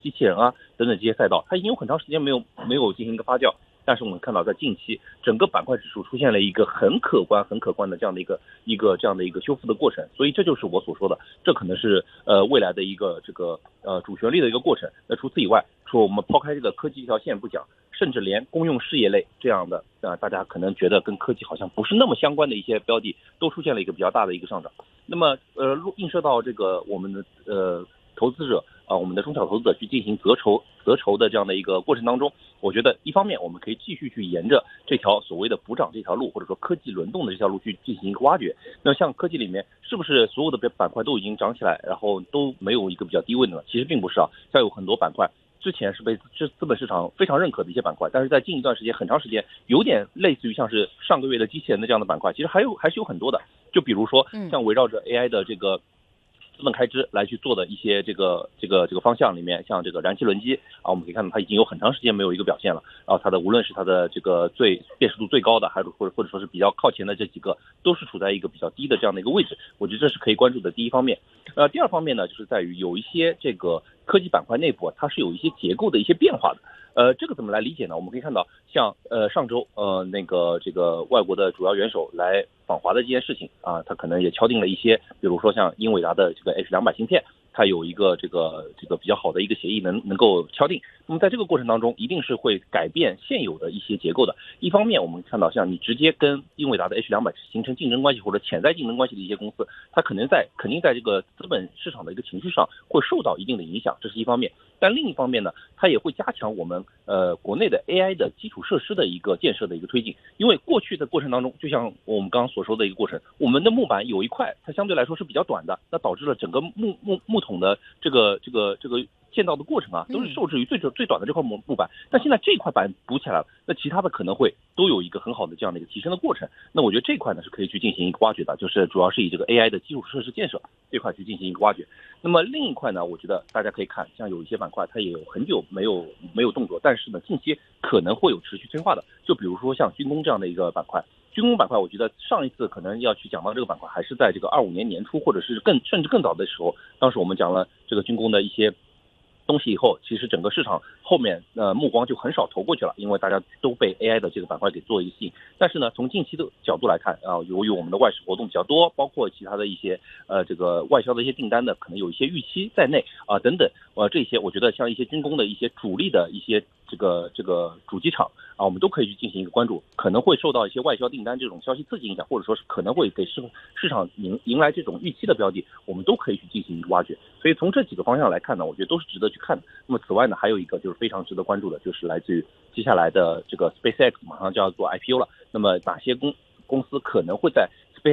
机器人啊等等这些赛道，它已经有很长时间没有进行一个发酵。但是我们看到，在近期整个板块指数出现了一个很可观的这样的一个修复的过程，所以这就是我所说的，这可能是未来的一个这个主旋律的一个过程。那除此以外，说我们抛开这个科技这条线不讲，甚至连公用事业类这样的大家可能觉得跟科技好像不是那么相关的一些标的，都出现了一个比较大的一个上涨。那么映射到这个我们的投资者我们的中小投资者去进行择筹的这样的一个过程当中，我觉得一方面我们可以继续去沿着这条所谓的补涨这条路，或者说科技轮动的这条路去进行一个挖掘。那像科技里面是不是所有的板块都已经涨起来，然后都没有一个比较低位的呢？其实并不是啊，像有很多板块之前是被资本市场非常认可的一些板块，但是在近一段时间很长时间有点类似于像是上个月的机器人的这样的板块，其实还是有很多的。就比如说像围绕着 AI 的这个资本开支来去做的一些这个方向里面，像这个燃气轮机我们可以看到它已经有很长时间没有一个表现了，然后它的无论是它的这个辨识度最高的，还是或者说是比较靠前的这几个，都是处在一个比较低的这样的一个位置，我觉得这是可以关注的第一方面。第二方面呢，就是在于有一些这个科技板块内部它是有一些结构的一些变化的。这个怎么来理解呢？我们可以看到，像上周这个外国的主要元首来访华的这件事情他可能也敲定了一些，比如说像英伟达的这个 H200芯片，它有一个这个比较好的一个协议能够敲定。那么在这个过程当中，一定是会改变现有的一些结构的。一方面，我们看到像你直接跟英伟达的 H200形成竞争关系或者潜在竞争关系的一些公司，它肯定在这个资本市场的一个情绪上会受到一定的影响，这是一方面。但另一方面呢，它也会加强我们国内的 AI 的基础设施的一个建设的一个推进。因为过去的过程当中，就像我们刚刚所说的一个过程，我们的木板有一块它相对来说是比较短的，那导致了整个木桶的这个建造的过程都是受制于最短的这块木板。但现在这块板补起来了，那其他的可能会都有一个很好的这样的一个提升的过程。那我觉得这块呢是可以去进行一个挖掘的，就是主要是以这个 AI 的基础设施建设这块去进行一个挖掘。那么另一块呢，我觉得大家可以看，像有一些板块它也有很久没有动作，但是呢近期可能会有持续催化的，就比如说像军工这样的一个板块。军工板块，我觉得上一次可能要去讲到这个板块，还是在这个25年年初，或者是甚至更早的时候。当时我们讲了这个军工的一些东西以后，其实整个市场后面目光就很少投过去了，因为大家都被 AI 的这个板块给做一个吸引。但是呢，从近期的角度来看由于我们的外事活动比较多，包括其他的一些这个外销的一些订单的可能有一些预期在内等等这些，我觉得像一些军工的一些主力的一些这个主机厂我们都可以去进行一个关注，可能会受到一些外销订单这种消息刺激影响，或者说是可能会给市场迎来这种预期的标的，我们都可以去进行一个挖掘。所以从这几个方向来看呢，我觉得都是值得去看的。那么此外呢，还有一个就是非常值得关注的，就是来自于接下来的这个 SpaceX 马上就要做 IPO 了。那么哪些公司可能会在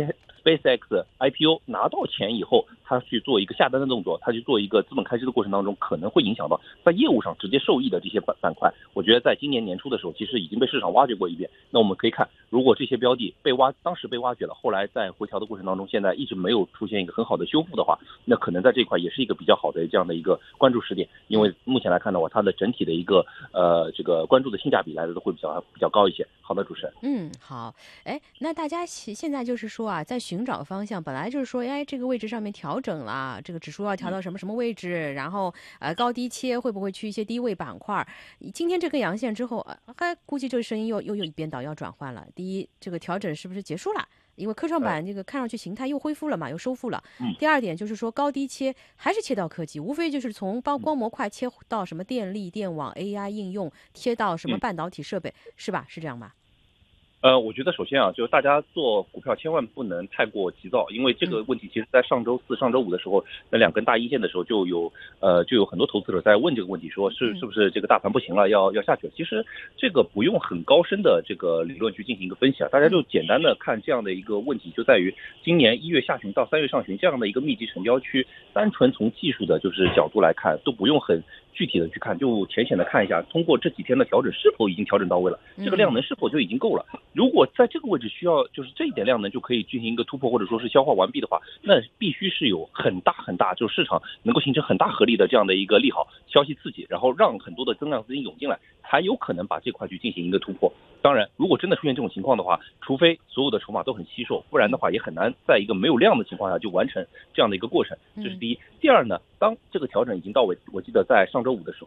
SpaceX IPO 拿到钱以后，他去做一个下单的动作，他去做一个资本开支的过程当中，可能会影响到在业务上直接受益的这些板块。我觉得在今年年初的时候，其实已经被市场挖掘过一遍。那我们可以看，如果这些标的当时被挖掘了，后来在回调的过程当中，现在一直没有出现一个很好的修复的话，那可能在这块也是一个比较好的这样的一个关注时点。因为目前来看的话，它的整体的一个这个关注的性价比来的都会比较高一些。好的，主持人。 好。那大家现在就是说在寻找方向，本来就是说这个位置上面调整了，这个指数要调到什么什么位置，然后高低切会不会去一些低位板块。今天这根阳线之后估计这个声音又一边倒要转换了。第一，这个调整是不是结束了？因为科创板这个看上去形态又恢复了嘛，又收复了。第二点就是说高低切还是切到科技，无非就是从光模块切到什么电力电网 AI 应用，贴到什么半导体设备，是吧？是这样吧？ 我觉得首先就是大家做股票千万不能太过急躁，因为这个问题其实在上周四、上周五的时候，那两根大阴线的时候就有很多投资者在问这个问题，说是不是这个大盘不行了，要下去了。其实这个不用很高深的这个理论去进行一个分析大家就简单的看这样的一个问题，就在于今年1月下旬到3月上旬这样的一个密集成交区，单纯从技术的就是角度来看，都不用很具体的去看，就浅显的看一下，通过这几天的调整是否已经调整到位了，这个量能是否就已经够了。 如果在这个位置需要就是这一点量能就可以进行一个突破或者说是消化完毕的话，那必须是有很大就是市场能够形成很大合力的这样的一个利好消息刺激，然后让很多的增量资金涌进来，才有可能把这块去进行一个突破。当然，如果真的出现这种情况的话，除非所有的筹码都很稀售，不然的话也很难在一个没有量的情况下就完成这样的一个过程。这是第一。第二呢，当这个调整已经到位，我记得在上周五的时